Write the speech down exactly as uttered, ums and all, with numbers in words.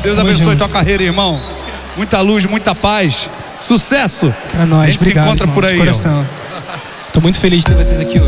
Deus Tamo abençoe junto. tua carreira, irmão. Muita luz, muita paz. Sucesso. Pra nós, A gente obrigado, se encontra irmão, por de aí. ó. coração. Tô muito feliz de ter vocês aqui hoje.